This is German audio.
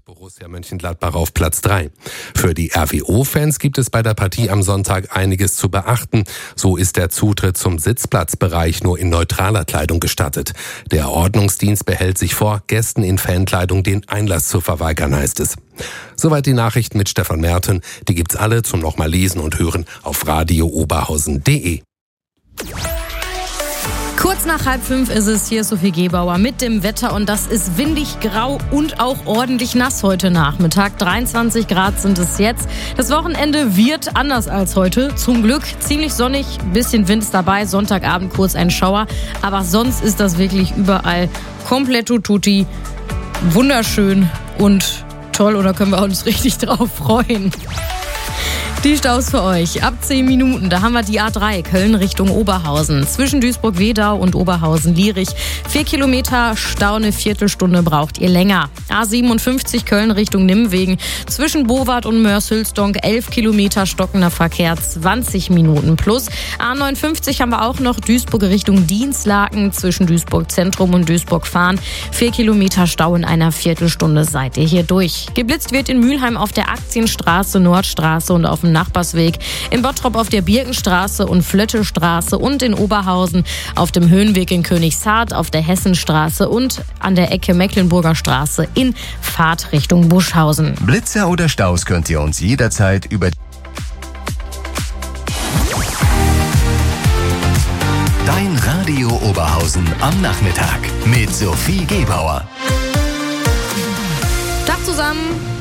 Borussia Mönchengladbach auf Platz 3. Für die RWO-Fans gibt es bei der Partie am Sonntag einiges zu beachten. So ist der Zutritt zum Sitzplatzbereich nur in neutraler Kleidung gestattet. Der Ordnungsdienst behält sich vor, Gästen in Fankleidung den Einlass zu verweigern, heißt es. Soweit die Nachrichten mit Stefan Merten. Die gibt's alle zum nochmal lesen und hören auf radiooberhausen.de. Kurz nach 4:30 ist es, hier Sophie Gebauer mit dem Wetter und das ist windig, grau und auch ordentlich nass heute Nachmittag. 23 Grad sind es jetzt. Das Wochenende wird anders als heute. Zum Glück ziemlich sonnig, bisschen Wind ist dabei, Sonntagabend kurz ein Schauer. Aber sonst ist das wirklich überall komplett tutti, wunderschön und toll und da können wir uns richtig drauf freuen. Die Staus für euch. Ab 10 Minuten, da haben wir die A3 Köln Richtung Oberhausen. Zwischen Duisburg-Wedau und Oberhausen-Lierich. 4 Kilometer Stau, eine Viertelstunde braucht ihr länger. A57 Köln Richtung Nimwegen. Zwischen Bowart und Mörs-Hülsdonk 11 Kilometer stockender Verkehr, 20 Minuten plus. A59 haben wir auch noch Duisburg Richtung Dienstlaken. Zwischen Duisburg-Zentrum und Duisburg-Fahn. 4 Kilometer Stau in einer Viertelstunde seid ihr hier durch. Geblitzt wird in Mülheim auf der Aktienstraße, Nordstraße und auf dem Nachbarsweg, in Bottrop auf der Birkenstraße und Flöttestraße und in Oberhausen auf dem Höhenweg in Königshardt, auf der Hessenstraße und an der Ecke Mecklenburger Straße in Fahrt Richtung Buschhausen. Blitzer oder Staus könnt ihr uns jederzeit über Dein Radio Oberhausen am Nachmittag mit Sophie Gebauer. Tag zusammen.